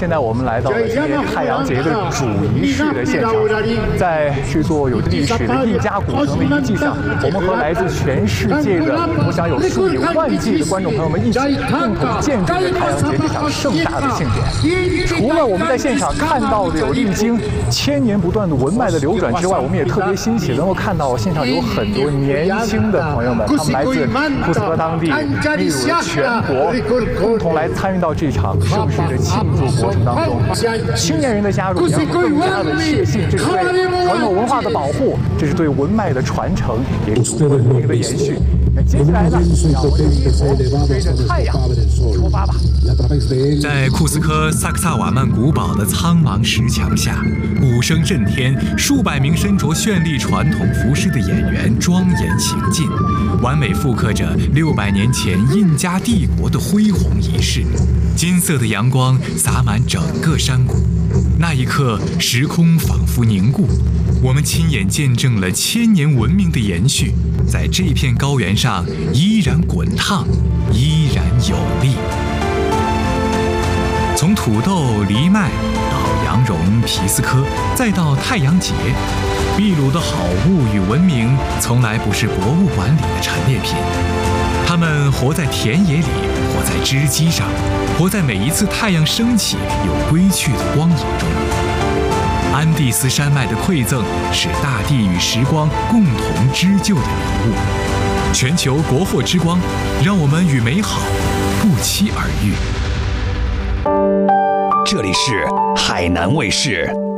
现在我们来到了今年太阳节的主仪式的现场，在这座有着历史的印加古城的遗迹上，我们和来自全世界的，我想有数以万计的观众朋友们一起共同见证着太阳节这场盛大的庆典。除了我们在现场看到的有历经千年不断的文脉的流转之外，我们也特别欣喜能够看到现场有很多年轻的朋友们，他们来自库斯科当地、秘鲁的全国，共同来参与到这场盛世的庆祝过程当中。青年人的加入，让我们更加的确信，这是对传统文化的保护，这是对文脉的传承，也是文明的延续。那接下来呢，让我们一同追着太阳出发吧。 在库斯科萨克萨瓦曼古堡的苍茫石墙下，鼓声震天，数百名身着绚丽传统服饰的演员庄严行进，完美复刻着600年前印加帝国的恢宏仪式。金色的阳光洒满整个山谷，那一刻，时空仿佛凝固。我们亲眼见证了千年文明的延续，在这片高原上依然滚烫，依然有力。从土豆、藜麦到羊绒、皮斯科，再到太阳节，秘鲁的好物与文明从来不是博物馆里的陈列品，它们活在田野里，活在织机上，活在每一次太阳升起又归去的光影中。安第斯山脉的馈赠是大地与时光共同织就的礼物。全球国货之光，让我们与美好不期而遇。 这里是海南卫视。